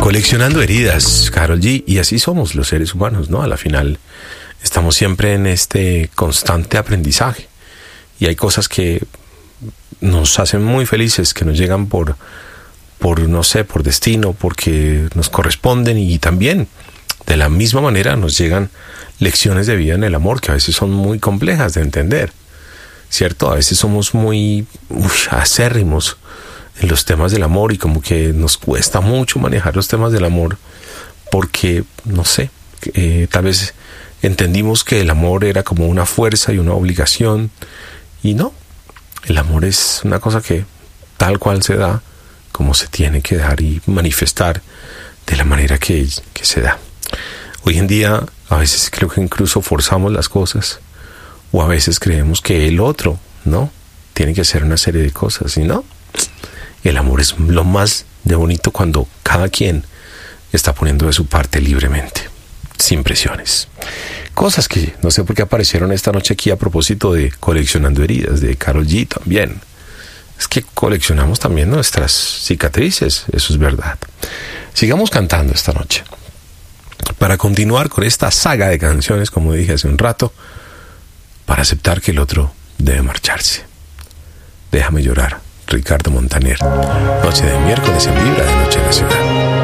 Coleccionando heridas, Karol G, y así somos los seres humanos, ¿no? A la final estamos siempre en este constante aprendizaje y hay cosas que nos hacen muy felices, que nos llegan por no sé, por destino, porque nos corresponden, y también de la misma manera nos llegan lecciones de vida en el amor que a veces son muy complejas de entender, ¿cierto? A veces somos muy acérrimos en los temas del amor y como que nos cuesta mucho manejar los temas del amor porque, no sé, tal vez entendimos que el amor era como una fuerza y una obligación, y no, el amor es una cosa que tal cual se da, como se tiene que dar y manifestar de la manera que se da. Hoy en día a veces creo que incluso forzamos las cosas, o a veces creemos que el otro, ¿no?, tiene que hacer una serie de cosas, y no. El amor es lo más de bonito cuando cada quien está poniendo de su parte libremente, sin presiones. Cosas que no sé por qué aparecieron esta noche aquí a propósito de Coleccionando heridas, de Karol G también. Es que coleccionamos también nuestras cicatrices, eso es verdad. Sigamos cantando esta noche, para continuar con esta saga de canciones, como dije hace un rato, para aceptar que el otro debe marcharse. Déjame llorar, Ricardo Montaner. Noche de miércoles en Vibra de Noche Nacional.